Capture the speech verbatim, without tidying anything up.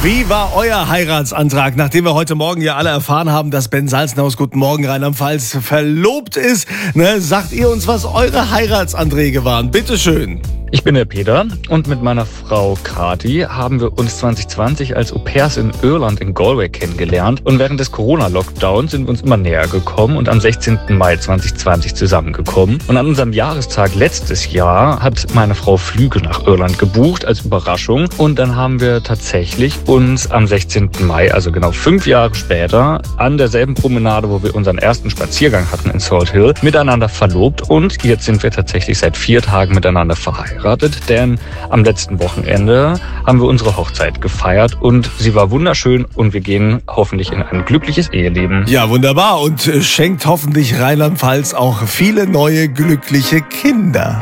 Wie war euer Heiratsantrag, nachdem wir heute Morgen ja alle erfahren haben, dass Ben Salzenhaus, guten Morgen Rheinland-Pfalz, verlobt ist? Ne, sagt ihr uns, was eure Heiratsanträge waren? Bitteschön. Ich bin der Peter und mit meiner Frau Kati haben wir uns zwanzig zwanzig als Au-pairs in Irland in Galway kennengelernt. Und während des Corona-Lockdowns sind wir uns immer näher gekommen und am sechzehnten Mai zweitausendzwanzig zusammengekommen. Und an unserem Jahrestag letztes Jahr hat meine Frau Flüge nach Irland gebucht als Überraschung. Und dann haben wir tatsächlich uns am sechzehnten Mai, also genau fünf Jahre später, an derselben Promenade, wo wir unseren ersten Spaziergang hatten in Salt Hill, miteinander verlobt. Und jetzt sind wir tatsächlich seit vier Tagen miteinander verheiratet. Denn am letzten Wochenende haben wir unsere Hochzeit gefeiert und sie war wunderschön und wir gehen hoffentlich in ein glückliches Eheleben. Ja, wunderbar, und schenkt hoffentlich Rheinland-Pfalz auch viele neue glückliche Kinder.